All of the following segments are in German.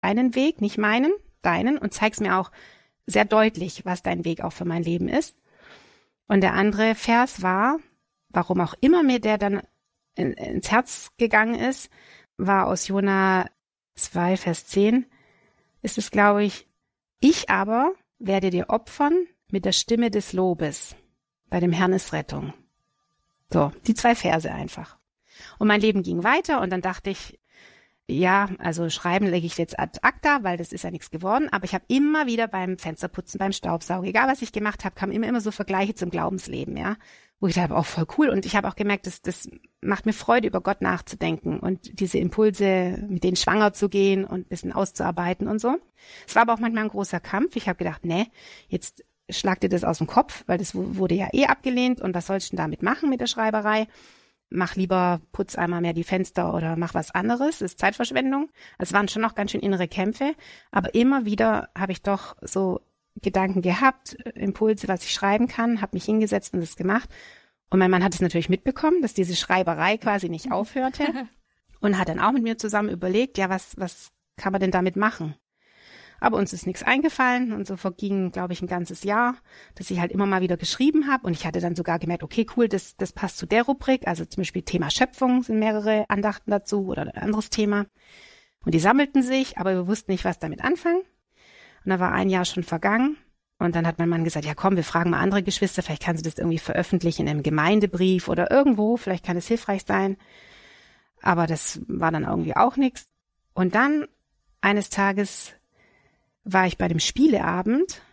deinen Weg, nicht meinen, deinen, und zeigst mir auch sehr deutlich, was dein Weg auch für mein Leben ist. Und der andere Vers war, warum auch immer mir der dann ins Herz gegangen ist, war aus Jona 2, Vers 10, ist es, glaube ich, ich aber werde dir opfern mit der Stimme des Lobes. Bei dem Herrn ist Rettung. So, die 2 Verse einfach. Und mein Leben ging weiter und dann dachte ich, ja, also schreiben lege ich jetzt ad acta, weil das ist ja nichts geworden. Aber ich habe immer wieder beim Fensterputzen, beim Staubsaugen, egal was ich gemacht habe, kamen immer so Vergleiche zum Glaubensleben, ja. Wo ich dachte, auch voll cool. Und ich habe auch gemerkt, das macht mir Freude, über Gott nachzudenken und diese Impulse, mit denen schwanger zu gehen und ein bisschen auszuarbeiten und so. Es war aber auch manchmal ein großer Kampf. Ich habe gedacht, nee, jetzt schlag dir das aus dem Kopf, weil das wurde ja abgelehnt. Und was sollst du denn damit machen mit der Schreiberei? Mach lieber, putz einmal mehr die Fenster oder mach was anderes. Das ist Zeitverschwendung. Es waren schon noch ganz schön innere Kämpfe. Aber immer wieder habe ich doch so Gedanken gehabt, Impulse, was ich schreiben kann, habe mich hingesetzt und das gemacht. Und mein Mann hat es natürlich mitbekommen, dass diese Schreiberei quasi nicht aufhörte und hat dann auch mit mir zusammen überlegt, ja, was kann man denn damit machen? Aber uns ist nichts eingefallen und so verging, glaube ich, ein ganzes Jahr, dass ich halt immer mal wieder geschrieben habe und ich hatte dann sogar gemerkt, okay, cool, das passt zu der Rubrik, also zum Beispiel Thema Schöpfung sind mehrere Andachten dazu oder ein anderes Thema und die sammelten sich, aber wir wussten nicht, was damit anfangen und da war ein Jahr schon vergangen und dann hat mein Mann gesagt, ja komm, wir fragen mal andere Geschwister, vielleicht kann sie das irgendwie veröffentlichen in einem Gemeindebrief oder irgendwo, vielleicht kann es hilfreich sein, aber das war dann irgendwie auch nichts und dann eines Tages war ich bei dem Spieleabend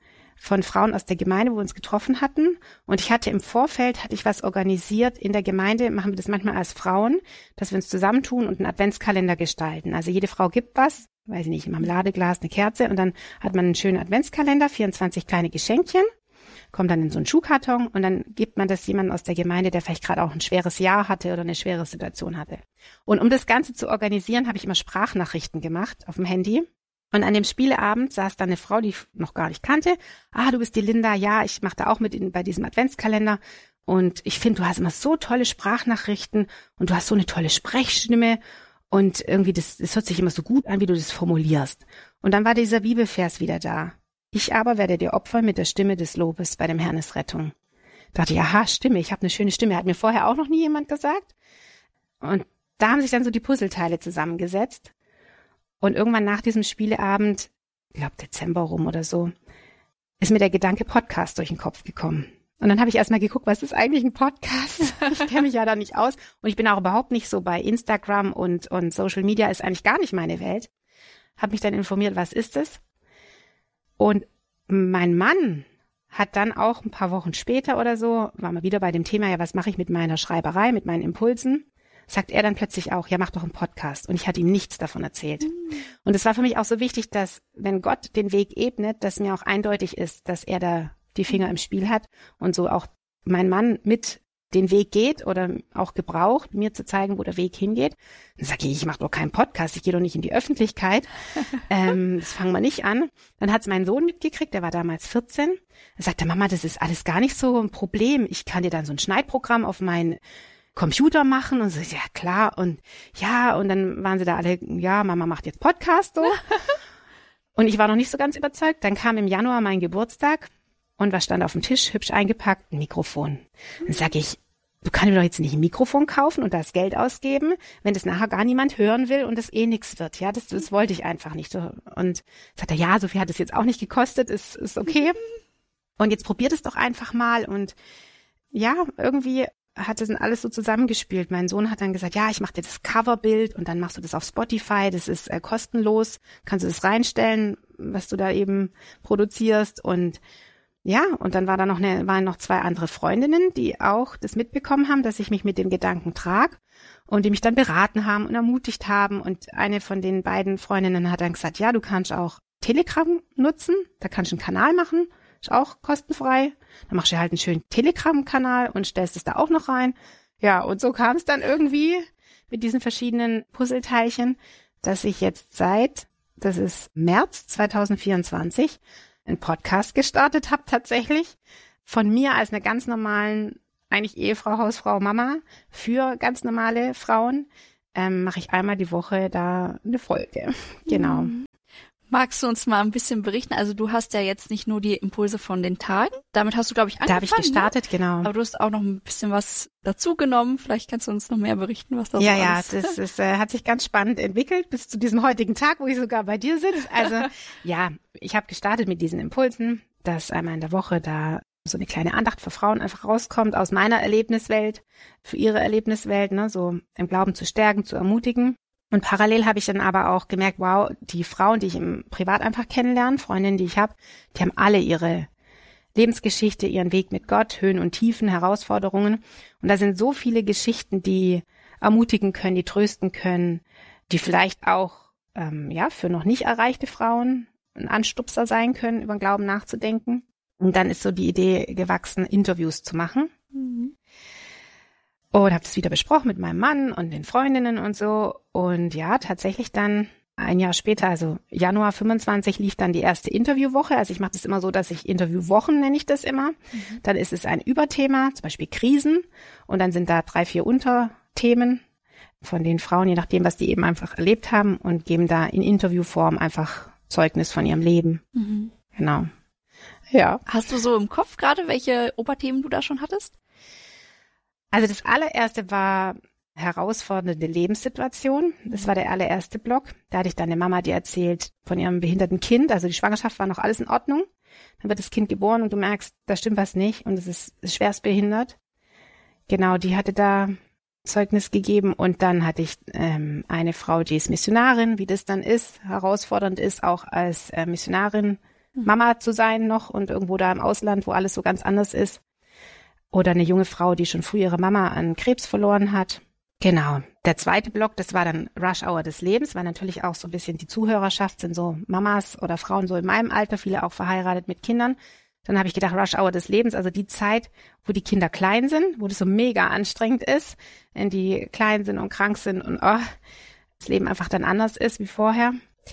von Frauen aus der Gemeinde, wo wir uns getroffen hatten. Und ich hatte im Vorfeld, was organisiert. In der Gemeinde machen wir das manchmal als Frauen, dass wir uns zusammentun und einen Adventskalender gestalten. Also jede Frau gibt was, weiß ich nicht, im Marmeladeglas, eine Kerze. Und dann hat man einen schönen Adventskalender, 24 kleine Geschenkchen, kommt dann in so einen Schuhkarton und dann gibt man das jemandem aus der Gemeinde, der vielleicht gerade auch ein schweres Jahr hatte oder eine schwere Situation hatte. Und um das Ganze zu organisieren, habe ich immer Sprachnachrichten gemacht auf dem Handy. Und an dem Spieleabend saß da eine Frau, die ich noch gar nicht kannte. Ah, du bist die Linda. Ja, ich mache da auch mit bei diesem Adventskalender. Und ich finde, du hast immer so tolle Sprachnachrichten und du hast so eine tolle Sprechstimme. Und irgendwie, das hört sich immer so gut an, wie du das formulierst. Und dann war dieser Bibelvers wieder da. Ich aber werde dir opfern mit der Stimme des Lobes, bei dem Herrn ist Rettung. Da dachte ich, aha, Stimme, ich habe eine schöne Stimme. Hat mir vorher auch noch nie jemand gesagt. Und da haben sich dann so die Puzzleteile zusammengesetzt. Und irgendwann nach diesem Spieleabend, ich glaube Dezember rum oder so, ist mir der Gedanke Podcast durch den Kopf gekommen. Und dann habe ich erstmal geguckt, was ist eigentlich ein Podcast? Ich kenne mich ja da nicht aus. Und ich bin auch überhaupt nicht so bei Instagram und Social Media ist eigentlich gar nicht meine Welt. Habe mich dann informiert, was ist es? Und mein Mann hat dann auch ein paar Wochen später oder so, war mal wieder bei dem Thema, ja, was mache ich mit meiner Schreiberei, mit meinen Impulsen? Sagt er dann plötzlich auch, ja, mach doch einen Podcast. Und ich hatte ihm nichts davon erzählt. Und es war für mich auch so wichtig, dass, wenn Gott den Weg ebnet, dass mir auch eindeutig ist, dass er da die Finger im Spiel hat und so auch mein Mann mit den Weg geht oder auch gebraucht, mir zu zeigen, wo der Weg hingeht. Dann sage ich mache doch keinen Podcast, ich gehe doch nicht in die Öffentlichkeit. Das fangen wir nicht an. Dann hat es mein Sohn mitgekriegt, der war damals 14. Er sagte, Mama, das ist alles gar nicht so ein Problem. Ich kann dir dann so ein Schneidprogramm auf meinen Computer machen und so, ja klar und ja und dann waren sie da alle, ja, Mama macht jetzt Podcast so und ich war noch nicht so ganz überzeugt. Dann kam im Januar mein Geburtstag und was stand auf dem Tisch, hübsch eingepackt, ein Mikrofon. Dann sage ich, du kannst mir doch jetzt nicht ein Mikrofon kaufen und das Geld ausgeben, wenn das nachher gar niemand hören will und das eh nichts wird. Ja, das wollte ich einfach nicht. Und sagt er, ja, so viel hat es jetzt auch nicht gekostet, ist okay. Und jetzt probiert es doch einfach mal und ja, irgendwie hat das dann alles so zusammengespielt. Mein Sohn hat dann gesagt, ja, ich mache dir das Coverbild und dann machst du das auf Spotify, das ist kostenlos, kannst du das reinstellen, was du da eben produzierst und ja, und dann waren noch 2 andere Freundinnen, die auch das mitbekommen haben, dass ich mich mit dem Gedanken trage und die mich dann beraten haben und ermutigt haben und eine von den beiden Freundinnen hat dann gesagt, ja, du kannst auch Telegram nutzen, da kannst du einen Kanal machen, ist auch kostenfrei. Dann machst du halt einen schönen Telegram-Kanal und stellst es da auch noch rein. Ja, und so kam es dann irgendwie mit diesen verschiedenen Puzzleteilchen, dass ich jetzt das ist März 2024, einen Podcast gestartet habe tatsächlich. Von mir als einer ganz normalen, eigentlich Ehefrau, Hausfrau, Mama für ganz normale Frauen, mache ich einmal die Woche da eine Folge. Genau. Magst du uns mal ein bisschen berichten? Also du hast ja jetzt nicht nur die Impulse von den Tagen. Damit hast du, glaube ich, angefangen. Da habe ich gestartet, ne? genau. Aber du hast auch noch ein bisschen was dazu genommen. Vielleicht kannst du uns noch mehr berichten, was das ist. Ja, das ist, hat sich ganz spannend entwickelt bis zu diesem heutigen Tag, wo ich sogar bei dir sitze. Also ja, ich habe gestartet mit diesen Impulsen, dass einmal in der Woche da so eine kleine Andacht für Frauen einfach rauskommt aus meiner Erlebniswelt, für ihre Erlebniswelt, ne, so im Glauben zu stärken, zu ermutigen. Und parallel habe ich dann aber auch gemerkt, wow, die Frauen, die ich im Privat einfach kennenlerne, Freundinnen, die ich habe, die haben alle ihre Lebensgeschichte, ihren Weg mit Gott, Höhen und Tiefen, Herausforderungen. Und da sind so viele Geschichten, die ermutigen können, die trösten können, die vielleicht auch für noch nicht erreichte Frauen ein Anstupser sein können, über den Glauben nachzudenken. Und dann ist so die Idee gewachsen, Interviews zu machen. Mhm. Und habe das wieder besprochen mit meinem Mann und den Freundinnen und so. Und ja, tatsächlich dann ein Jahr später, also Januar 25, lief dann die erste Interviewwoche. Also ich mache das immer so, dass ich Interviewwochen nenne ich das immer. Mhm. Dann ist es ein Überthema, zum Beispiel Krisen. Und dann sind da 3, 4 Unterthemen von den Frauen, je nachdem, was die eben einfach erlebt haben und geben da in Interviewform einfach Zeugnis von ihrem Leben. Mhm. Genau. Ja. Hast du so im Kopf gerade, welche Oberthemen du da schon hattest? Also das allererste war herausfordernde Lebenssituation. Das war der allererste Block. Da hatte ich dann eine Mama, die erzählt von ihrem behinderten Kind. Also die Schwangerschaft war noch alles in Ordnung. Dann wird das Kind geboren und du merkst, da stimmt was nicht und es ist schwerst behindert. Genau, die hatte da Zeugnis gegeben. Und dann hatte ich eine Frau, die ist Missionarin, wie das dann ist. Herausfordernd ist, auch als Missionarin Mama zu sein noch und irgendwo da im Ausland, wo alles so ganz anders ist. Oder eine junge Frau, die schon früh ihre Mama an Krebs verloren hat. Genau. Der zweite Block, das war dann Rush Hour des Lebens, weil natürlich auch so ein bisschen die Zuhörerschaft sind so Mamas oder Frauen so in meinem Alter, viele auch verheiratet mit Kindern. Dann habe ich gedacht, Rush Hour des Lebens, also die Zeit, wo die Kinder klein sind, wo das so mega anstrengend ist, wenn die klein sind und krank sind und das Leben einfach dann anders ist wie vorher.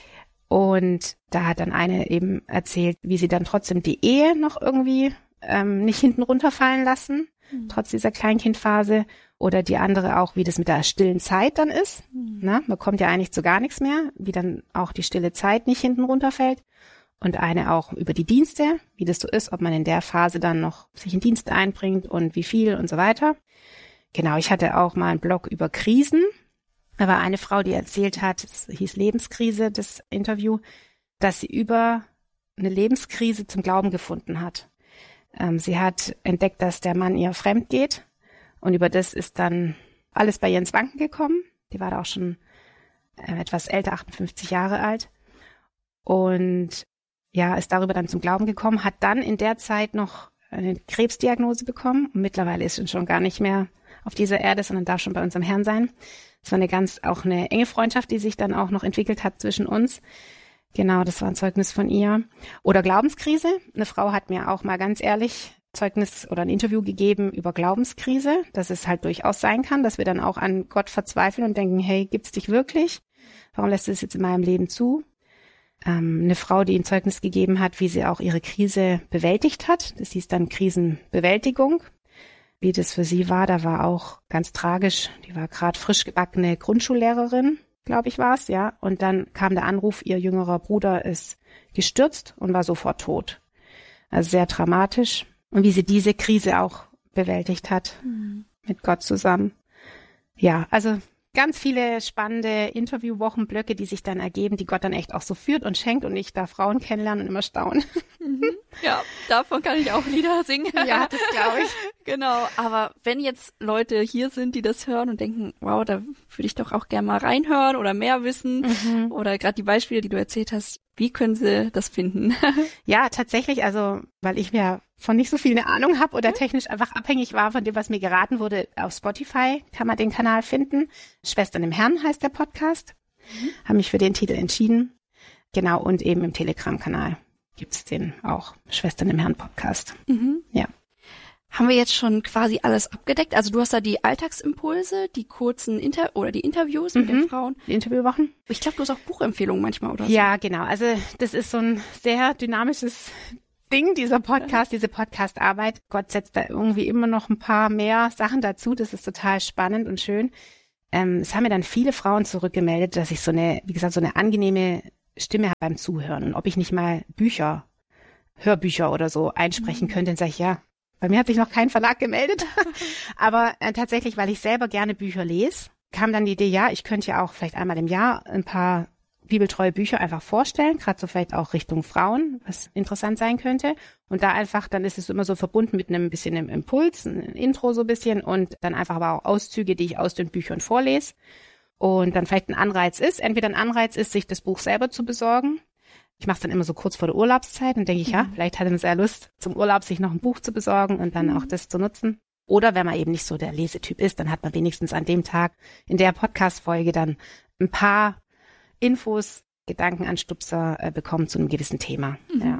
Und da hat dann eine eben erzählt, wie sie dann trotzdem die Ehe noch irgendwie nicht hinten runterfallen lassen, trotz dieser Kleinkindphase. Oder die andere auch, wie das mit der stillen Zeit dann ist. Na, man kommt ja eigentlich zu gar nichts mehr, wie dann auch die stille Zeit nicht hinten runterfällt. Und eine auch über die Dienste, wie das so ist, ob man in der Phase dann noch sich in Dienste einbringt und wie viel und so weiter. Genau, ich hatte auch mal einen Blog über Krisen. Da war eine Frau, die erzählt hat, es hieß Lebenskrise, das Interview, dass sie über eine Lebenskrise zum Glauben gefunden hat. Sie hat entdeckt, dass der Mann ihr fremd geht und über das ist dann alles bei ihr ins Wanken gekommen. Die war da auch schon etwas älter, 58 Jahre alt und ja, ist darüber dann zum Glauben gekommen, hat dann in der Zeit noch eine Krebsdiagnose bekommen und mittlerweile ist sie schon gar nicht mehr auf dieser Erde, sondern darf schon bei unserem Herrn sein. Es war auch eine enge Freundschaft, die sich dann auch noch entwickelt hat zwischen uns. Genau, das war ein Zeugnis von ihr. Oder Glaubenskrise. Eine Frau hat mir auch mal ganz ehrlich Zeugnis oder ein Interview gegeben über Glaubenskrise, dass es halt durchaus sein kann, dass wir dann auch an Gott verzweifeln und denken, hey, gibt's dich wirklich? Warum lässt du es jetzt in meinem Leben zu? Eine Frau, die ein Zeugnis gegeben hat, wie sie auch ihre Krise bewältigt hat. Das hieß dann Krisenbewältigung. Wie das für sie war, da war auch ganz tragisch. Die war gerade frisch gebackene Grundschullehrerin, glaube ich war es, ja. Und dann kam der Anruf, ihr jüngerer Bruder ist gestürzt und war sofort tot. Also sehr dramatisch. Und wie sie diese Krise auch bewältigt hat, mit Gott zusammen. Ja, also ganz viele spannende Interviewwochenblöcke, die sich dann ergeben, die Gott dann echt auch so führt und schenkt und ich da Frauen kennenlernen und immer staunen. Ja, davon kann ich auch Lieder singen. Ja, das glaube ich. Genau, aber wenn jetzt Leute hier sind, die das hören und denken, wow, da würde ich doch auch gerne mal reinhören oder mehr wissen oder gerade die Beispiele, die du erzählt hast, wie können sie das finden? Ja, tatsächlich, also weil ich mir von nicht so viel eine Ahnung habe oder technisch einfach abhängig war von dem, was mir geraten wurde, auf Spotify kann man den Kanal finden. Schwestern im Herrn heißt der Podcast. Habe mich für den Titel entschieden. Genau, und eben im Telegram-Kanal gibt's den auch, Schwestern im Herrn Podcast. Ja. Haben wir jetzt schon quasi alles abgedeckt? Also du hast da die Alltagsimpulse, die kurzen die Interviews mit den Frauen. Die Interviewwochen. Ich glaube, du hast auch Buchempfehlungen manchmal, oder so? Ja, genau. Also das ist so ein sehr dynamisches Ding, dieser Podcast, diese Podcastarbeit. Gott setzt da irgendwie immer noch ein paar mehr Sachen dazu. Das ist total spannend und schön. es haben mir dann viele Frauen zurückgemeldet, dass ich so eine angenehme Stimme habe beim Zuhören. Und ob ich nicht mal Hörbücher oder so einsprechen könnte, dann sage ich, ja, bei mir hat sich noch kein Verlag gemeldet. Aber tatsächlich, weil ich selber gerne Bücher lese, kam dann die Idee, ja, ich könnte ja auch vielleicht einmal im Jahr ein paar bibeltreue Bücher einfach vorstellen, gerade so vielleicht auch Richtung Frauen, was interessant sein könnte. Und da einfach, dann ist es immer so verbunden mit einem bisschen einem Impuls, ein Intro so ein bisschen und dann einfach aber auch Auszüge, die ich aus den Büchern vorlese. Und dann vielleicht entweder ein Anreiz ist, sich das Buch selber zu besorgen. Ich mache es dann immer so kurz vor der Urlaubszeit und denke ich, ja, vielleicht hat man sehr Lust, zum Urlaub sich noch ein Buch zu besorgen und dann auch das zu nutzen. Oder wenn man eben nicht so der Lesetyp ist, dann hat man wenigstens an dem Tag in der Podcast-Folge dann ein paar Infos, Gedankenanstupser bekommen zu einem gewissen Thema.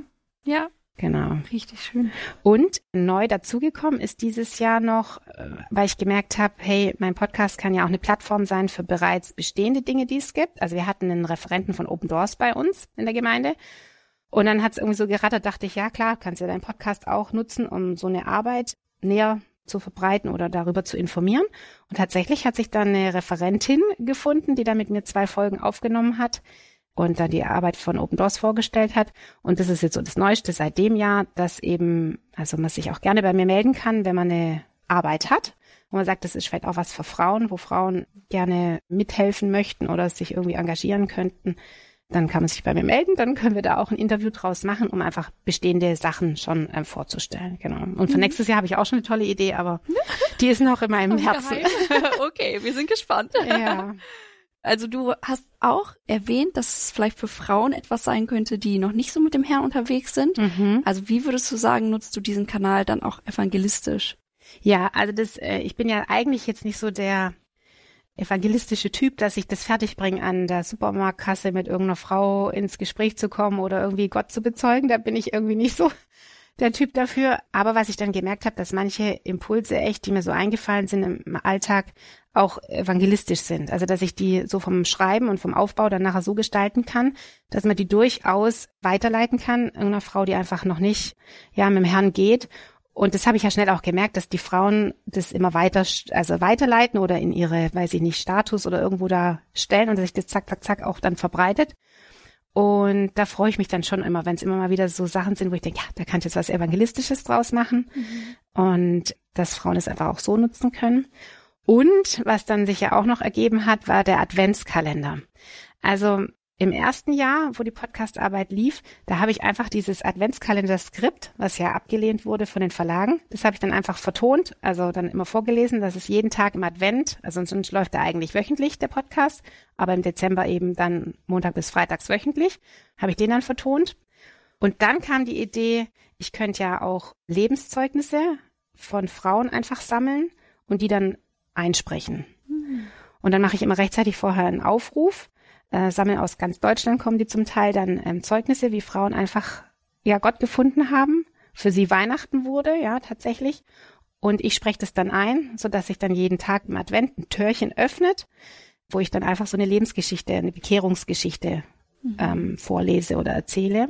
Ja. Genau. Richtig schön. Und neu dazugekommen ist dieses Jahr noch, weil ich gemerkt habe, hey, mein Podcast kann ja auch eine Plattform sein für bereits bestehende Dinge, die es gibt. Also wir hatten einen Referenten von Open Doors bei uns in der Gemeinde. Und dann hat es irgendwie so gerattert, dachte ich, ja klar, kannst ja deinen Podcast auch nutzen, um so eine Arbeit näher zu verbreiten oder darüber zu informieren. Und tatsächlich hat sich dann eine Referentin gefunden, die dann mit mir 2 Folgen aufgenommen hat und dann die Arbeit von Open Doors vorgestellt hat. Und das ist jetzt so das Neueste seit dem Jahr, dass eben, also man sich auch gerne bei mir melden kann, wenn man eine Arbeit hat. Und man sagt, das ist vielleicht auch was für Frauen, wo Frauen gerne mithelfen möchten oder sich irgendwie engagieren könnten. Dann kann man sich bei mir melden, dann können wir da auch ein Interview draus machen, um einfach bestehende Sachen schon vorzustellen. Genau. Und für nächstes Jahr habe ich auch schon eine tolle Idee, aber die ist noch in meinem Herzen. Okay, wir sind gespannt. Ja. Also du hast auch erwähnt, dass es vielleicht für Frauen etwas sein könnte, die noch nicht so mit dem Herrn unterwegs sind. Also wie würdest du sagen, nutzt du diesen Kanal dann auch evangelistisch? Ja, also ich bin ja eigentlich jetzt nicht so der evangelistische Typ, dass ich das fertigbringe, an der Supermarktkasse mit irgendeiner Frau ins Gespräch zu kommen oder irgendwie Gott zu bezeugen. Da bin ich irgendwie nicht so der Typ dafür. Aber was ich dann gemerkt habe, dass manche Impulse echt, die mir so eingefallen sind im Alltag, auch evangelistisch sind. Also dass ich die so vom Schreiben und vom Aufbau dann nachher so gestalten kann, dass man die durchaus weiterleiten kann, irgendeiner Frau, die einfach noch nicht mit dem Herrn geht. Und das habe ich ja schnell auch gemerkt, dass die Frauen das immer weiterleiten oder in ihre, weiß ich nicht, Status oder irgendwo da stellen und dass sich das zack, zack, zack auch dann verbreitet. Und da freue ich mich dann schon immer, wenn es immer mal wieder so Sachen sind, wo ich denke, ja, da kann ich jetzt was Evangelistisches draus machen. Und dass Frauen es einfach auch so nutzen können. Und was dann sich ja auch noch ergeben hat, war der Adventskalender. Also im ersten Jahr, wo die Podcastarbeit lief, da habe ich einfach dieses Adventskalender-Skript, was ja abgelehnt wurde von den Verlagen, das habe ich dann einfach vertont, also dann immer vorgelesen, dass es jeden Tag im Advent, also sonst läuft er eigentlich wöchentlich, der Podcast, aber im Dezember eben dann Montag bis Freitags wöchentlich, habe ich den dann vertont. Und dann kam die Idee, ich könnte ja auch Lebenszeugnisse von Frauen einfach sammeln und die dann einsprechen. Und dann mache ich immer rechtzeitig vorher einen Aufruf, sammeln aus ganz Deutschland, kommen die zum Teil dann Zeugnisse, wie Frauen einfach Gott gefunden haben, für sie Weihnachten wurde, ja, tatsächlich. Und ich spreche das dann ein, sodass sich dann jeden Tag im Advent ein Türchen öffnet, wo ich dann einfach so eine Lebensgeschichte, eine Bekehrungsgeschichte vorlese oder erzähle.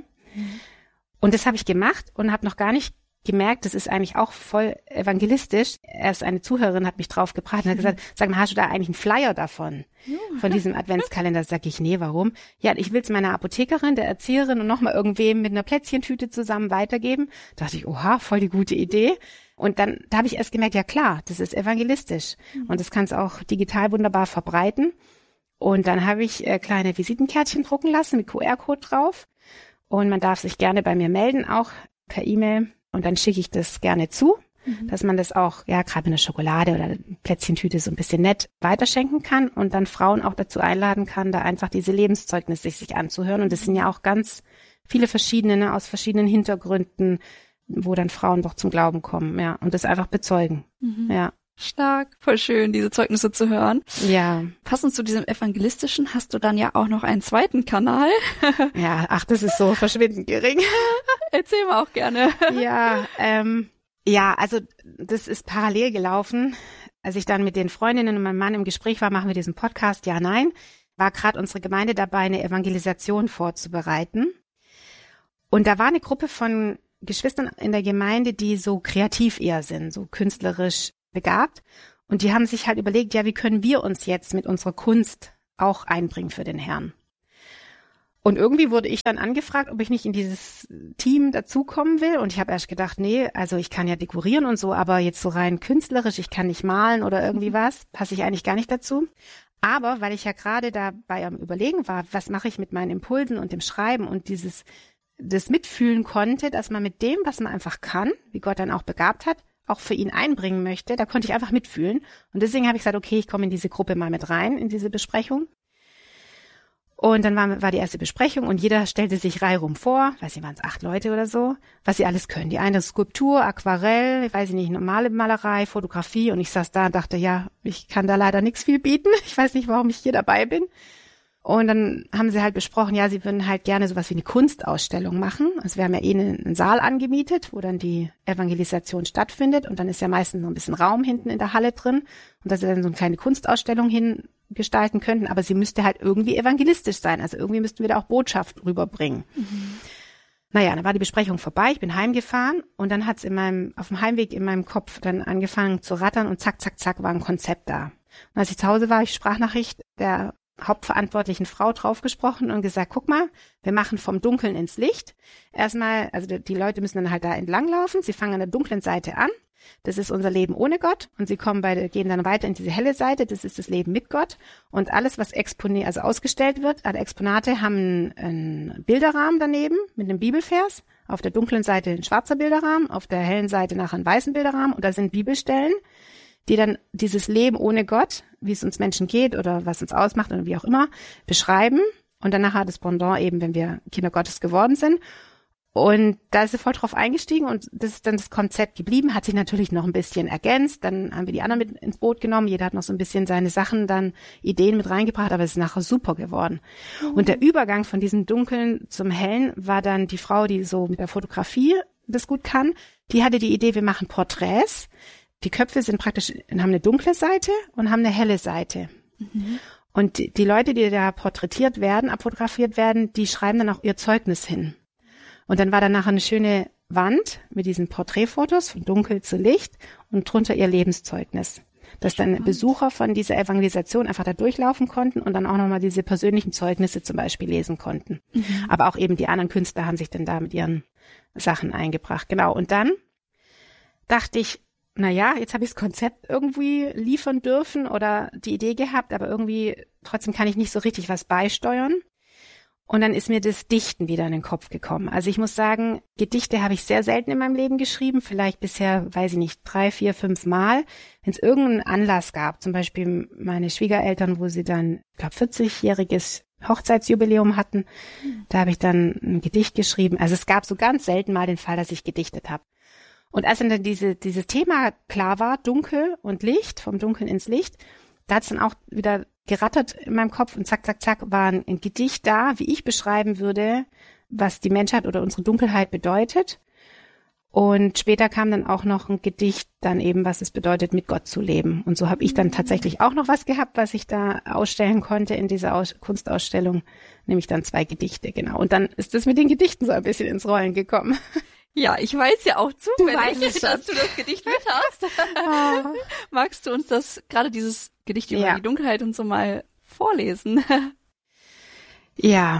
Und das habe ich gemacht und habe noch gar nicht gemerkt, das ist eigentlich auch voll evangelistisch. Erst eine Zuhörerin hat mich drauf gebracht und hat gesagt, sag mal, hast du da eigentlich einen Flyer davon? Von diesem Adventskalender? Sag ich, nee, warum? Ja, ich will es meiner Apothekerin, der Erzieherin und nochmal irgendwem mit einer Plätzchentüte zusammen weitergeben. Da dachte ich, oha, voll die gute Idee. Und dann, da habe ich erst gemerkt, ja klar, das ist evangelistisch. Und das kannst auch digital wunderbar verbreiten. Und dann habe ich kleine Visitenkärtchen drucken lassen mit QR-Code drauf. Und man darf sich gerne bei mir melden, auch per E-Mail. Und dann schicke ich das gerne zu, dass man das auch, gerade mit einer Schokolade oder Plätzchentüte so ein bisschen nett weiterschenken kann und dann Frauen auch dazu einladen kann, da einfach diese Lebenszeugnisse sich anzuhören. Und das sind ja auch ganz viele verschiedene, aus verschiedenen Hintergründen, wo dann Frauen doch zum Glauben kommen, ja, und das einfach bezeugen, ja. Stark, voll schön, diese Zeugnisse zu hören. Ja. Passend zu diesem evangelistischen hast du dann ja auch noch einen zweiten Kanal. Ja, das ist so verschwindend gering. Erzähl mal auch gerne. Ja, also das ist parallel gelaufen. Als ich dann mit den Freundinnen und meinem Mann im Gespräch war, machen wir diesen Podcast, ja, nein, war gerade unsere Gemeinde dabei, eine Evangelisation vorzubereiten. Und da war eine Gruppe von Geschwistern in der Gemeinde, die so kreativ eher sind, so künstlerisch begabt. Und die haben sich halt überlegt, ja, wie können wir uns jetzt mit unserer Kunst auch einbringen für den Herrn? Und irgendwie wurde ich dann angefragt, ob ich nicht in dieses Team dazukommen will. Und ich habe erst gedacht, nee, also ich kann ja dekorieren und so, aber jetzt so rein künstlerisch, ich kann nicht malen oder irgendwie was, passe ich eigentlich gar nicht dazu. Aber weil ich ja gerade dabei am Überlegen war, was mache ich mit meinen Impulsen und dem Schreiben und das mitfühlen konnte, dass man mit dem, was man einfach kann, wie Gott dann auch begabt hat, auch für ihn einbringen möchte, da konnte ich einfach mitfühlen. Und deswegen habe ich gesagt, okay, ich komme in diese Gruppe mal mit rein, in diese Besprechung. Und dann war die erste Besprechung und jeder stellte sich reihum vor, weiß nicht, waren es 8 Leute oder so, was sie alles können. Die eine Skulptur, Aquarell, weiß ich nicht, normale Malerei, Fotografie. Und ich saß da und dachte, ja, ich kann da leider nichts viel bieten. Ich weiß nicht, warum ich hier dabei bin. Und dann haben sie halt besprochen, ja, sie würden halt gerne sowas wie eine Kunstausstellung machen. Also wir haben ja einen Saal angemietet, wo dann die Evangelisation stattfindet. Und dann ist ja meistens noch ein bisschen Raum hinten in der Halle drin. Und dass sie dann so eine kleine Kunstausstellung gestalten könnten, aber sie müsste halt irgendwie evangelistisch sein. Also irgendwie müssten wir da auch Botschaft rüberbringen. Mhm. Naja, dann war die Besprechung vorbei, ich bin heimgefahren und dann hat's auf dem Heimweg in meinem Kopf dann angefangen zu rattern und zack, zack, zack war ein Konzept da. Und als ich zu Hause war, ich Sprachnachricht der hauptverantwortlichen Frau draufgesprochen und gesagt, guck mal, wir machen vom Dunkeln ins Licht. Erstmal, also die Leute müssen dann halt da entlang laufen, sie fangen an der dunklen Seite an. Das ist unser Leben ohne Gott und sie gehen dann weiter in diese helle Seite, das ist das Leben mit Gott und alles, was ausgestellt wird, alle Exponate haben einen Bilderrahmen daneben mit einem Bibelvers, auf der dunklen Seite ein schwarzer Bilderrahmen, auf der hellen Seite nachher ein weißen Bilderrahmen und da sind Bibelstellen, die dann dieses Leben ohne Gott, wie es uns Menschen geht oder was uns ausmacht oder wie auch immer, beschreiben und dann nachher das Pendant eben, wenn wir Kinder Gottes geworden sind. Und da ist sie voll drauf eingestiegen und das ist dann das Konzept geblieben, hat sich natürlich noch ein bisschen ergänzt, dann haben wir die anderen mit ins Boot genommen, jeder hat noch so ein bisschen seine Sachen, dann Ideen mit reingebracht, aber es ist nachher super geworden. Mhm. Und der Übergang von diesem Dunklen zum Hellen war dann die Frau, die so mit der Fotografie das gut kann, die hatte die Idee, wir machen Porträts, die Köpfe sind praktisch, haben eine dunkle Seite und haben eine helle Seite. Mhm. Und die Leute, die da porträtiert werden, abfotografiert werden, die schreiben dann auch ihr Zeugnis hin. Und dann war da nachher eine schöne Wand mit diesen Porträtfotos von Dunkel zu Licht und drunter ihr Lebenszeugnis. Dass dann Besucher von dieser Evangelisation einfach da durchlaufen konnten und dann auch nochmal diese persönlichen Zeugnisse zum Beispiel lesen konnten. Mhm. Aber auch eben die anderen Künstler haben sich dann da mit ihren Sachen eingebracht. Genau. Und dann dachte ich, jetzt habe ich das Konzept irgendwie liefern dürfen oder die Idee gehabt, aber irgendwie trotzdem kann ich nicht so richtig was beisteuern. Und dann ist mir das Dichten wieder in den Kopf gekommen. Also ich muss sagen, Gedichte habe ich sehr selten in meinem Leben geschrieben, vielleicht bisher, weiß ich nicht, 3, 4, 5 Mal. Wenn es irgendeinen Anlass gab, zum Beispiel meine Schwiegereltern, wo sie dann, ich glaube, 40-jähriges Hochzeitsjubiläum hatten, da habe ich dann ein Gedicht geschrieben. Also es gab so ganz selten mal den Fall, dass ich gedichtet habe. Und als dann dieses Thema klar war, Dunkel und Licht, vom Dunkeln ins Licht, da hat es dann auch wieder gerattert in meinem Kopf und zack, zack, zack, war ein Gedicht da, wie ich beschreiben würde, was die Menschheit oder unsere Dunkelheit bedeutet. Und später kam dann auch noch ein Gedicht, dann eben, was es bedeutet, mit Gott zu leben. Und so habe ich dann tatsächlich auch noch was gehabt, was ich da ausstellen konnte in dieser Kunstausstellung, nämlich dann 2 Gedichte, genau. Und dann ist das mit den Gedichten so ein bisschen ins Rollen gekommen. Ja, ich weiß ja auch zufällig, dass du das Gedicht mit hast. Oh. Magst du uns gerade dieses Gedicht über die Dunkelheit und so mal vorlesen? Ja.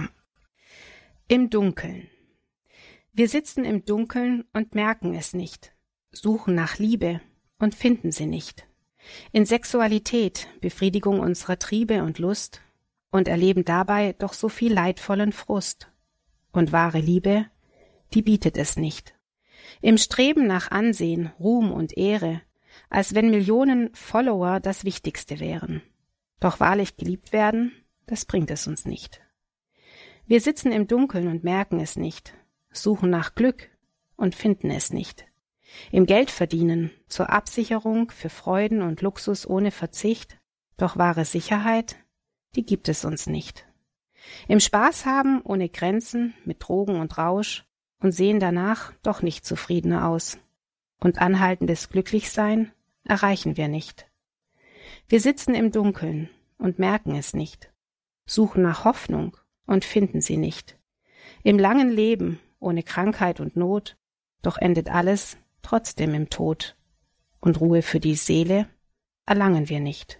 Im Dunkeln. Wir sitzen im Dunkeln und merken es nicht, suchen nach Liebe und finden sie nicht. In Sexualität, Befriedigung unserer Triebe und Lust und erleben dabei doch so viel leidvollen Frust. Und wahre Liebe, die bietet es nicht. Im Streben nach Ansehen, Ruhm und Ehre, als wenn Millionen Follower das Wichtigste wären. Doch wahrlich geliebt werden, das bringt es uns nicht. Wir sitzen im Dunkeln und merken es nicht, suchen nach Glück und finden es nicht. Im Geldverdienen, zur Absicherung für Freuden und Luxus ohne Verzicht, doch wahre Sicherheit, die gibt es uns nicht. Im Spaß haben ohne Grenzen, mit Drogen und Rausch, und sehen danach doch nicht zufriedener aus. Und anhaltendes Glücklichsein erreichen wir nicht. Wir sitzen im Dunkeln und merken es nicht, suchen nach Hoffnung und finden sie nicht. Im langen Leben, ohne Krankheit und Not, doch endet alles trotzdem im Tod. Und Ruhe für die Seele erlangen wir nicht.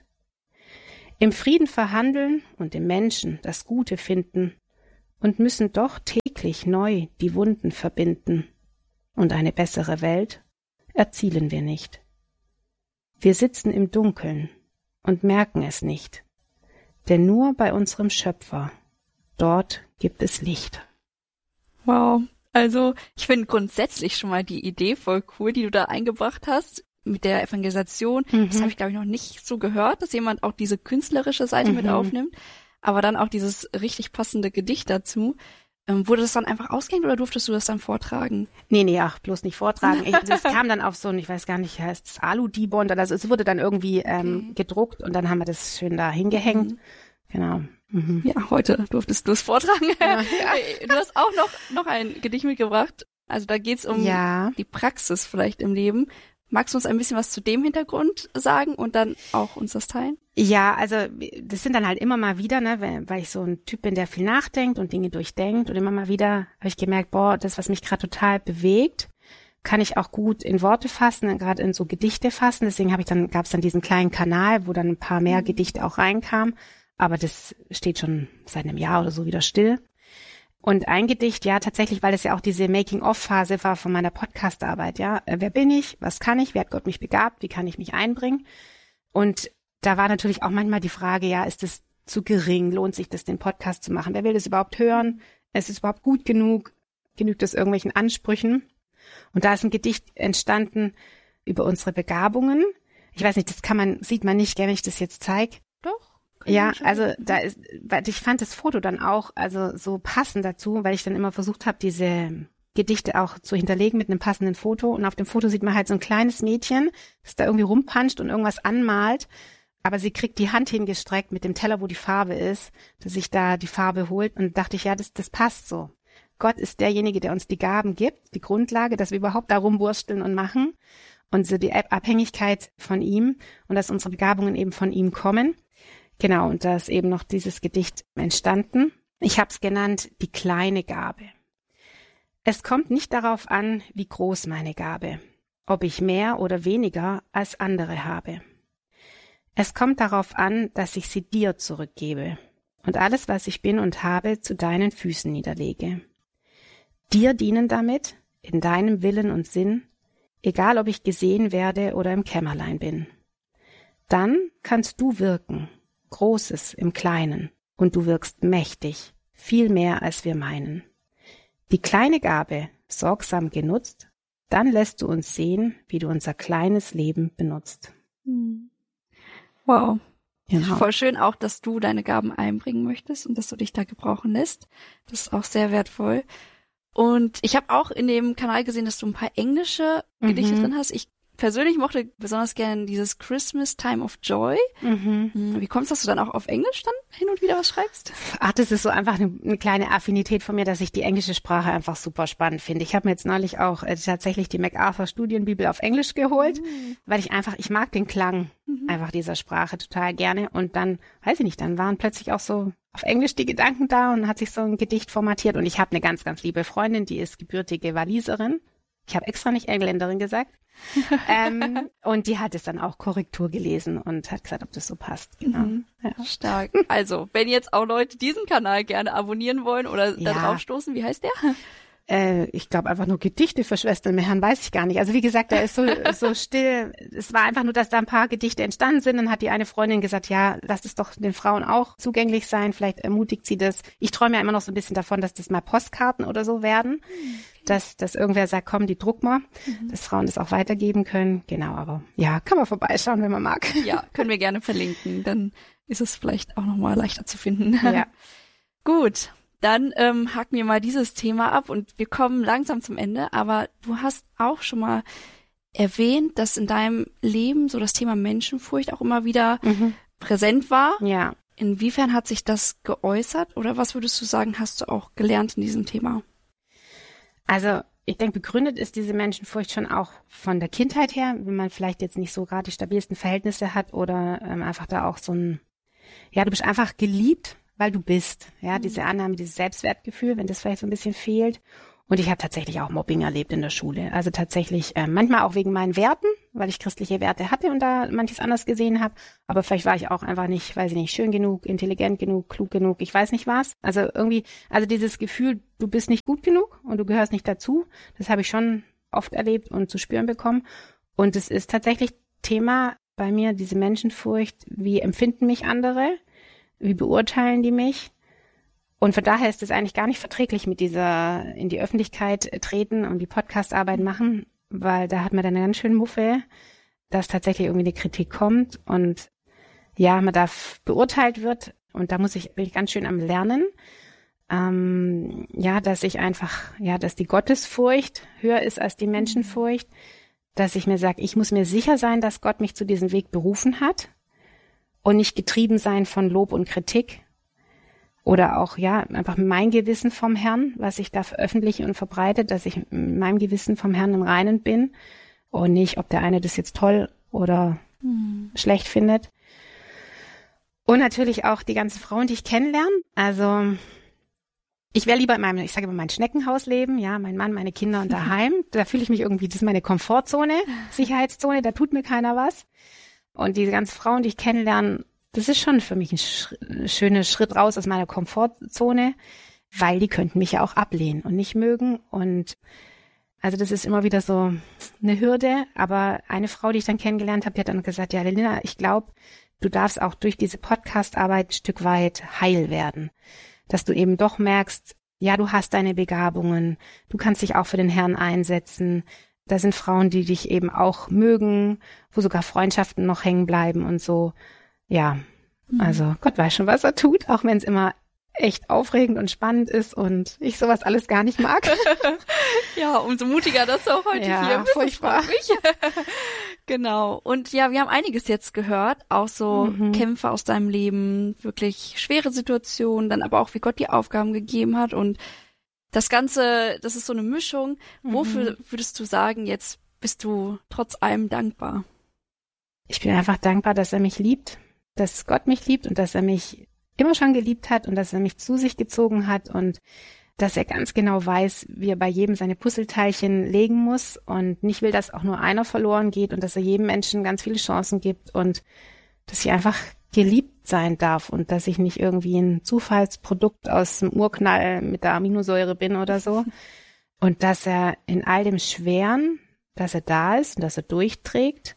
Im Frieden verhandeln und im Menschen das Gute finden und müssen doch täglich neu die Wunden verbinden. Und eine bessere Welt erzielen wir nicht. Wir sitzen im Dunkeln und merken es nicht, denn nur bei unserem Schöpfer, dort gibt es Licht. Wow, also ich finde grundsätzlich schon mal die Idee voll cool, die du da eingebracht hast mit der Evangelisation. Das habe ich, glaube ich, noch nicht so gehört, dass jemand auch diese künstlerische Seite mit aufnimmt, aber dann auch dieses richtig passende Gedicht dazu. Wurde das dann einfach ausgehängt oder durftest du das dann vortragen? Nee, ach, bloß nicht vortragen. Das kam dann auf so ein, ich weiß gar nicht, heißt es Alu-Dibond oder so. Es wurde dann irgendwie gedruckt und dann haben wir das schön da hingehängt. Genau. Ja, heute durftest du es vortragen. Ja. Du hast auch noch ein Gedicht mitgebracht. Also da geht's um die Praxis vielleicht im Leben. Magst du uns ein bisschen was zu dem Hintergrund sagen und dann auch uns das teilen? Ja, also das sind dann halt immer mal wieder, ne, weil ich so ein Typ bin, der viel nachdenkt und Dinge durchdenkt und immer mal wieder habe ich gemerkt, das, was mich gerade total bewegt, kann ich auch gut in Worte fassen, gerade in so Gedichte fassen. Deswegen gab es dann diesen kleinen Kanal, wo dann ein paar mehr Gedichte auch reinkamen. Aber das steht schon seit einem Jahr oder so wieder still. Und ein Gedicht, ja, tatsächlich, weil es ja auch diese Making-of-Phase war von meiner Podcast-Arbeit, ja. Wer bin ich? Was kann ich? Wie hat Gott mich begabt? Wie kann ich mich einbringen? Und da war natürlich auch manchmal die Frage, ja, ist es zu gering? Lohnt sich das, den Podcast zu machen? Wer will das überhaupt hören? Ist es überhaupt gut genug? Genügt es irgendwelchen Ansprüchen? Und da ist ein Gedicht entstanden über unsere Begabungen. Ich weiß nicht, sieht man nicht, wenn ich das jetzt zeige. Doch. Ja, also ich fand das Foto dann auch also so passend dazu, weil ich dann immer versucht habe, diese Gedichte auch zu hinterlegen mit einem passenden Foto. Und auf dem Foto sieht man halt so ein kleines Mädchen, das da irgendwie rumpanscht und irgendwas anmalt. Aber sie kriegt die Hand hingestreckt mit dem Teller, wo die Farbe ist, dass sich da die Farbe holt. Und dachte ich, ja, das passt so. Gott ist derjenige, der uns die Gaben gibt, die Grundlage, dass wir überhaupt da rumwursteln und machen. Und so die Abhängigkeit von ihm und dass unsere Begabungen eben von ihm kommen. Genau, und da ist eben noch dieses Gedicht entstanden. Ich habe es genannt, die kleine Gabe. Es kommt nicht darauf an, wie groß meine Gabe, ob ich mehr oder weniger als andere habe. Es kommt darauf an, dass ich sie dir zurückgebe und alles, was ich bin und habe, zu deinen Füßen niederlege. Dir dienen damit, in deinem Willen und Sinn, egal ob ich gesehen werde oder im Kämmerlein bin. Dann kannst du wirken, Großes im Kleinen, und du wirkst mächtig, viel mehr als wir meinen. Die kleine Gabe, sorgsam genutzt, dann lässt du uns sehen, wie du unser kleines Leben benutzt. Wow. Genau. Voll schön auch, dass du deine Gaben einbringen möchtest und dass du dich da gebrauchen lässt. Das ist auch sehr wertvoll. Und ich habe auch in dem Kanal gesehen, dass du ein paar englische Gedichte drin hast. Ich persönlich mochte besonders gerne dieses Christmas Time of Joy. Wie kommst du, dass du dann auch auf Englisch dann hin und wieder was schreibst? Ach, das ist so einfach eine kleine Affinität von mir, dass ich die englische Sprache einfach super spannend finde. Ich habe mir jetzt neulich auch tatsächlich die MacArthur Studienbibel auf Englisch geholt, weil ich mag den Klang einfach dieser Sprache total gerne. Und dann, weiß ich nicht, dann waren plötzlich auch so auf Englisch die Gedanken da und hat sich so ein Gedicht formatiert. Und ich habe eine ganz, ganz liebe Freundin, die ist gebürtige Waliserin. Ich habe extra nicht Engländerin gesagt. Und die hat es dann auch Korrektur gelesen und hat gesagt, ob das so passt. Genau. Ja. Stark. Also, wenn jetzt auch Leute diesen Kanal gerne abonnieren wollen oder da drauf stoßen, wie heißt der? Ich glaube einfach nur Gedichte für Schwestern im Herrn, weiß ich gar nicht. Also wie gesagt, da ist so still. Es war einfach nur, dass da ein paar Gedichte entstanden sind. Dann hat die eine Freundin gesagt, ja, lass es doch den Frauen auch zugänglich sein. Vielleicht ermutigt sie das. Ich träume ja immer noch so ein bisschen davon, dass das mal Postkarten oder so werden. Dass irgendwer sagt, komm, die druck mal, dass Frauen das auch weitergeben können. Genau, aber ja, kann man vorbeischauen, wenn man mag. Ja, können wir gerne verlinken. Dann ist es vielleicht auch nochmal leichter zu finden. Ja. Gut. Dann haken wir mal dieses Thema ab und wir kommen langsam zum Ende. Aber du hast auch schon mal erwähnt, dass in deinem Leben so das Thema Menschenfurcht auch immer wieder präsent war. Ja. Inwiefern hat sich das geäußert oder was würdest du sagen, hast du auch gelernt in diesem Thema? Also ich denke, begründet ist diese Menschenfurcht schon auch von der Kindheit her, wenn man vielleicht jetzt nicht so gerade die stabilsten Verhältnisse hat oder einfach da auch so ein, ja, du bist einfach geliebt, weil du bist. Ja, diese Annahme, dieses Selbstwertgefühl, wenn das vielleicht so ein bisschen fehlt. Und ich habe tatsächlich auch Mobbing erlebt in der Schule. Also tatsächlich manchmal auch wegen meinen Werten, weil ich christliche Werte hatte und da manches anders gesehen habe. Aber vielleicht war ich auch einfach nicht, weiß ich nicht, schön genug, intelligent genug, klug genug, ich weiß nicht was. Also irgendwie, also dieses Gefühl, du bist nicht gut genug und du gehörst nicht dazu, das habe ich schon oft erlebt und zu spüren bekommen. Und es ist tatsächlich Thema bei mir, diese Menschenfurcht, wie empfinden mich andere, wie beurteilen die mich? Und von daher ist es eigentlich gar nicht verträglich mit dieser in die Öffentlichkeit treten und die Podcastarbeit machen, weil da hat man dann eine ganz schöne Muffe, dass tatsächlich irgendwie eine Kritik kommt und ja, man da beurteilt wird und da bin ich ganz schön am Lernen, dass ich einfach, dass die Gottesfurcht höher ist als die Menschenfurcht, dass ich mir sage, ich muss mir sicher sein, dass Gott mich zu diesem Weg berufen hat und nicht getrieben sein von Lob und Kritik. Oder auch, einfach mein Gewissen vom Herrn, was ich da veröffentliche und verbreite, dass ich mit meinem Gewissen vom Herrn im Reinen bin und nicht, ob der eine das jetzt toll oder schlecht findet. Und natürlich auch die ganzen Frauen, die ich kennenlerne. Also ich wäre lieber in meinem, ich sage immer, mein Schneckenhaus leben, mein Mann, meine Kinder und daheim. Da fühle ich mich irgendwie, das ist meine Komfortzone, Sicherheitszone, da tut mir keiner was. Und diese ganzen Frauen, die ich kennenlerne, das ist schon für mich ein schöner Schritt raus aus meiner Komfortzone, weil die könnten mich ja auch ablehnen und nicht mögen. Und also das ist immer wieder so eine Hürde. Aber eine Frau, die ich dann kennengelernt habe, die hat dann gesagt, ja, Linda, ich glaube, du darfst auch durch diese Podcast-Arbeit ein Stück weit heil werden. Dass du eben doch merkst, ja, du hast deine Begabungen, du kannst dich auch für den Herrn einsetzen. Da sind Frauen, die dich eben auch mögen, wo sogar Freundschaften noch hängen bleiben und so. Ja, also Gott weiß schon, was er tut, auch wenn es immer echt aufregend und spannend ist und ich sowas alles gar nicht mag. Ja, umso mutiger, dass du auch heute hier bist. Furchtbar. Genau. Und ja, wir haben einiges jetzt gehört, auch so Kämpfe aus deinem Leben, wirklich schwere Situationen, dann aber auch, wie Gott dir Aufgaben gegeben hat und das Ganze, das ist so eine Mischung. Wofür würdest du sagen, jetzt bist du trotz allem dankbar? Ich bin einfach dankbar, dass er mich liebt, dass Gott mich liebt und dass er mich immer schon geliebt hat und dass er mich zu sich gezogen hat und dass er ganz genau weiß, wie er bei jedem seine Puzzleteilchen legen muss und nicht will, dass auch nur einer verloren geht und dass er jedem Menschen ganz viele Chancen gibt und dass ich einfach geliebt sein darf und dass ich nicht irgendwie ein Zufallsprodukt aus dem Urknall mit der Aminosäure bin oder so und dass er in all dem Schweren, dass er da ist und dass er durchträgt,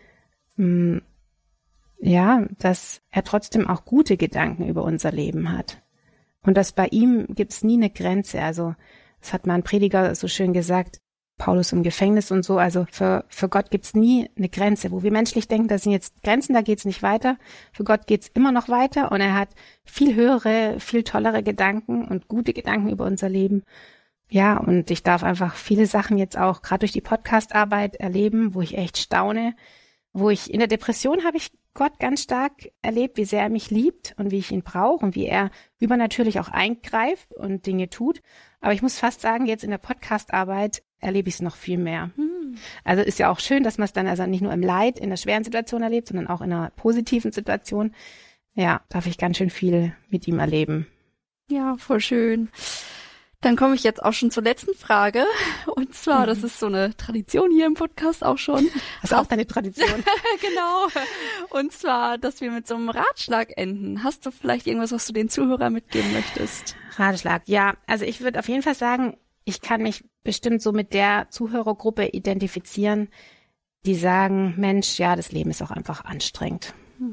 dass er trotzdem auch gute Gedanken über unser Leben hat. Und dass bei ihm gibt's nie eine Grenze. Also, das hat mal ein Prediger so schön gesagt, Paulus im Gefängnis und so. Also, für Gott gibt's nie eine Grenze. Wo wir menschlich denken, das sind jetzt Grenzen, da geht's nicht weiter. Für Gott geht's immer noch weiter. Und er hat viel höhere, viel tollere Gedanken und gute Gedanken über unser Leben. Ja, und ich darf einfach viele Sachen jetzt auch, gerade durch die Podcast-Arbeit erleben, wo ich echt staune. Wo ich in der Depression habe ich Gott ganz stark erlebt, wie sehr er mich liebt und wie ich ihn brauche und wie er übernatürlich auch eingreift und Dinge tut. Aber ich muss fast sagen, jetzt in der Podcast-Arbeit erlebe ich es noch viel mehr. Also ist ja auch schön, dass man es dann also nicht nur im Leid, in der schweren Situation erlebt, sondern auch in einer positiven Situation. Ja, darf ich ganz schön viel mit ihm erleben. Ja, voll schön. Dann komme ich jetzt auch schon zur letzten Frage. Und zwar, das ist so eine Tradition hier im Podcast auch schon. Das ist auch deine Tradition. Genau. Und zwar, dass wir mit so einem Ratschlag enden. Hast du vielleicht irgendwas, was du den Zuhörern mitgeben möchtest? Ratschlag, ja. Also ich würde auf jeden Fall sagen, ich kann mich bestimmt so mit der Zuhörergruppe identifizieren, die sagen, Mensch, ja, das Leben ist auch einfach anstrengend.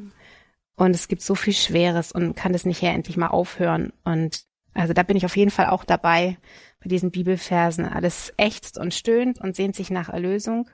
Und es gibt so viel Schweres und kann das nicht endlich mal aufhören. Und also da bin ich auf jeden Fall auch dabei bei diesen Bibelversen. Alles ächzt und stöhnt und sehnt sich nach Erlösung.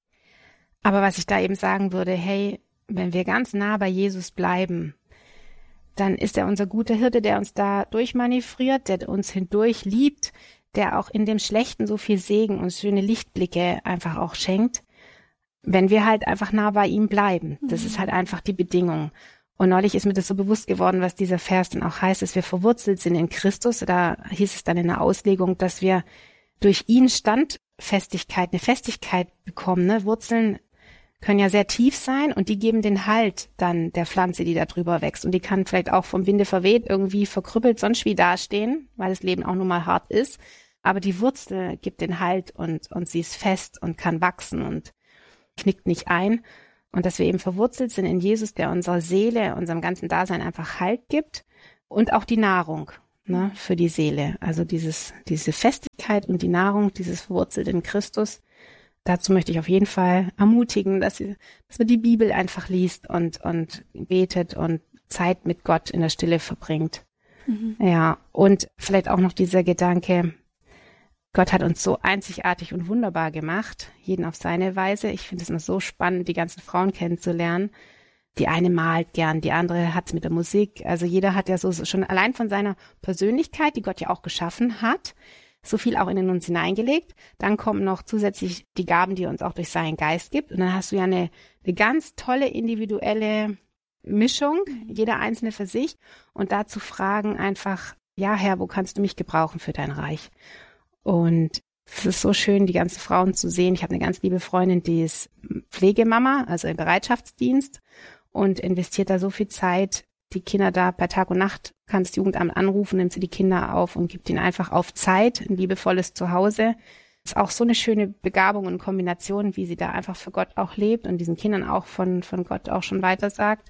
Aber was ich da eben sagen würde, hey, wenn wir ganz nah bei Jesus bleiben, dann ist er unser guter Hirte, der uns da durchmanövriert, der uns hindurch liebt, der auch in dem Schlechten so viel Segen und schöne Lichtblicke einfach auch schenkt, wenn wir halt einfach nah bei ihm bleiben. Das ist halt einfach die Bedingung. Und neulich ist mir das so bewusst geworden, was dieser Vers dann auch heißt, dass wir verwurzelt sind in Christus. Da hieß es dann in der Auslegung, dass wir durch ihn Standfestigkeit, eine Festigkeit bekommen. Ne? Wurzeln können ja sehr tief sein und die geben den Halt dann der Pflanze, die da drüber wächst. Und die kann vielleicht auch vom Winde verweht, irgendwie verkrüppelt, sonst wie dastehen, weil das Leben auch nun mal hart ist. Aber die Wurzel gibt den Halt und sie ist fest und kann wachsen. Und knickt nicht ein und dass wir eben verwurzelt sind in Jesus, der unserer Seele, unserem ganzen Dasein einfach Halt gibt und auch die Nahrung, ne, für die Seele. Also diese Festigkeit und die Nahrung, dieses verwurzelt in Christus. Dazu möchte ich auf jeden Fall ermutigen, dass man die Bibel einfach liest und betet und Zeit mit Gott in der Stille verbringt. Ja, und vielleicht auch noch dieser Gedanke, Gott hat uns so einzigartig und wunderbar gemacht, jeden auf seine Weise. Ich finde es immer so spannend, die ganzen Frauen kennenzulernen. Die eine malt gern, die andere hat's mit der Musik. Also jeder hat ja so schon allein von seiner Persönlichkeit, die Gott ja auch geschaffen hat, so viel auch in uns hineingelegt. Dann kommen noch zusätzlich die Gaben, die er uns auch durch seinen Geist gibt. Und dann hast du ja eine ganz tolle individuelle Mischung, jeder Einzelne für sich. Und dazu fragen einfach, ja Herr, wo kannst du mich gebrauchen für dein Reich? Und es ist so schön, die ganzen Frauen zu sehen. Ich habe eine ganz liebe Freundin, die ist Pflegemama, also im Bereitschaftsdienst und investiert da so viel Zeit. Die Kinder da bei Tag und Nacht, kann das Jugendamt anrufen, nimmt sie die Kinder auf und gibt ihnen einfach auf Zeit ein liebevolles Zuhause. Ist auch so eine schöne Begabung und Kombination, wie sie da einfach für Gott auch lebt und diesen Kindern auch von Gott auch schon weiter sagt.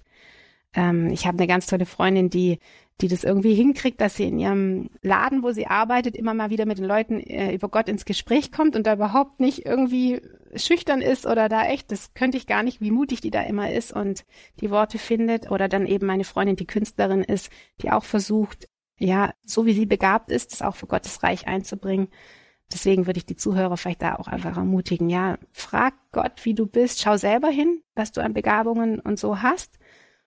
Ich habe eine ganz tolle Freundin, die das irgendwie hinkriegt, dass sie in ihrem Laden, wo sie arbeitet, immer mal wieder mit den Leuten über Gott ins Gespräch kommt und da überhaupt nicht irgendwie schüchtern ist oder da echt, das könnte ich gar nicht, wie mutig die da immer ist und die Worte findet. Oder dann eben meine Freundin, die Künstlerin ist, die auch versucht, ja, so wie sie begabt ist, das auch für Gottes Reich einzubringen. Deswegen würde ich die Zuhörer vielleicht da auch einfach ermutigen, ja, frag Gott, wie du bist, schau selber hin, was du an Begabungen und so hast.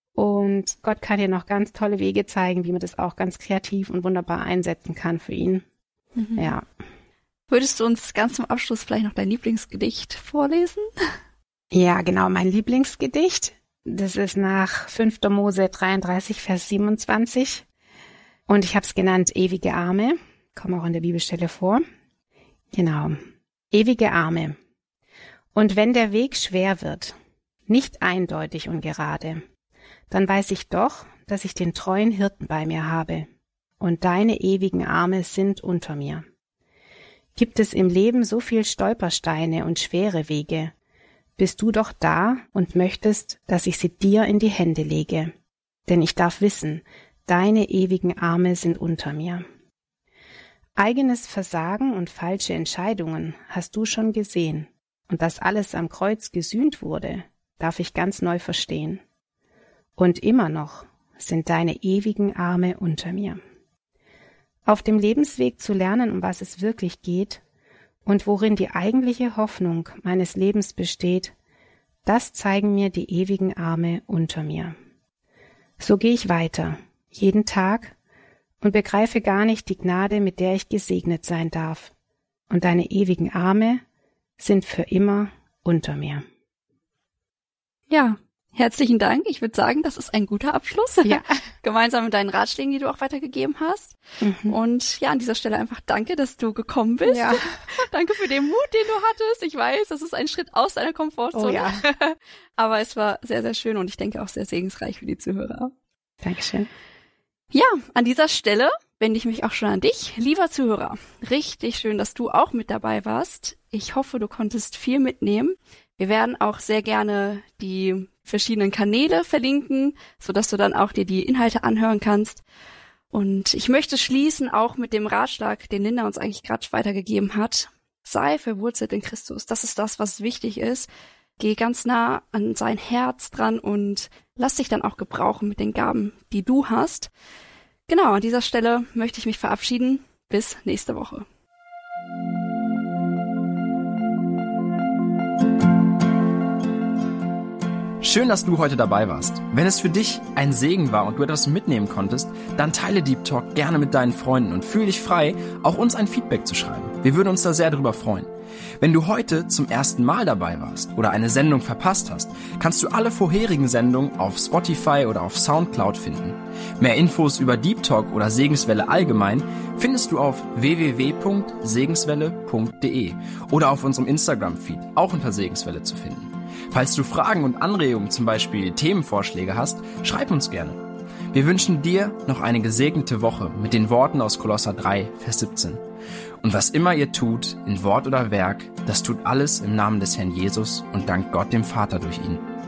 Und Gott kann dir noch ganz tolle Wege zeigen, wie man das auch ganz kreativ und wunderbar einsetzen kann für ihn. Ja. Würdest du uns ganz zum Abschluss vielleicht noch dein Lieblingsgedicht vorlesen? Ja, genau, mein Lieblingsgedicht. Das ist nach 5. Mose 33, Vers 27. Und ich habe es genannt Ewige Arme. Kommt auch in der Bibelstelle vor. Genau. Ewige Arme. Und wenn der Weg schwer wird, nicht eindeutig und gerade, dann weiß ich doch, dass ich den treuen Hirten bei mir habe, und deine ewigen Arme sind unter mir. Gibt es im Leben so viel Stolpersteine und schwere Wege, bist du doch da und möchtest, dass ich sie dir in die Hände lege, denn ich darf wissen, deine ewigen Arme sind unter mir. Eigenes Versagen und falsche Entscheidungen hast du schon gesehen, und dass alles am Kreuz gesühnt wurde, darf ich ganz neu verstehen. Und immer noch sind deine ewigen Arme unter mir. Auf dem Lebensweg zu lernen, um was es wirklich geht und worin die eigentliche Hoffnung meines Lebens besteht, das zeigen mir die ewigen Arme unter mir. So gehe ich weiter, jeden Tag, und begreife gar nicht die Gnade, mit der ich gesegnet sein darf. Und deine ewigen Arme sind für immer unter mir. Ja. Herzlichen Dank. Ich würde sagen, das ist ein guter Abschluss. Ja. Gemeinsam mit deinen Ratschlägen, die du auch weitergegeben hast. Und ja, an dieser Stelle einfach danke, dass du gekommen bist. Ja. Danke für den Mut, den du hattest. Ich weiß, das ist ein Schritt aus deiner Komfortzone. Oh ja. Aber es war sehr, sehr schön und ich denke auch sehr segensreich für die Zuhörer. Dankeschön. Ja, an dieser Stelle wende ich mich auch schon an dich, lieber Zuhörer. Richtig schön, dass du auch mit dabei warst. Ich hoffe, du konntest viel mitnehmen. Wir werden auch sehr gerne die verschiedenen Kanäle verlinken, sodass du dann auch dir die Inhalte anhören kannst. Und ich möchte schließen auch mit dem Ratschlag, den Linda uns eigentlich gerade weitergegeben hat. Sei verwurzelt in Christus. Das ist das, was wichtig ist. Geh ganz nah an sein Herz dran und lass dich dann auch gebrauchen mit den Gaben, die du hast. Genau, an dieser Stelle möchte ich mich verabschieden. Bis nächste Woche. Schön, dass du heute dabei warst. Wenn es für dich ein Segen war und du etwas mitnehmen konntest, dann teile Deep Talk gerne mit deinen Freunden und fühl dich frei, auch uns ein Feedback zu schreiben. Wir würden uns da sehr darüber freuen. Wenn du heute zum ersten Mal dabei warst oder eine Sendung verpasst hast, kannst du alle vorherigen Sendungen auf Spotify oder auf Soundcloud finden. Mehr Infos über Deep Talk oder Segenswelle allgemein findest du auf www.segenswelle.de oder auf unserem Instagram-Feed, auch unter Segenswelle zu finden. Falls du Fragen und Anregungen, zum Beispiel Themenvorschläge hast, schreib uns gerne. Wir wünschen dir noch eine gesegnete Woche mit den Worten aus Kolosser 3, Vers 17. Und was immer ihr tut, in Wort oder Werk, das tut alles im Namen des Herrn Jesus und dankt Gott dem Vater durch ihn.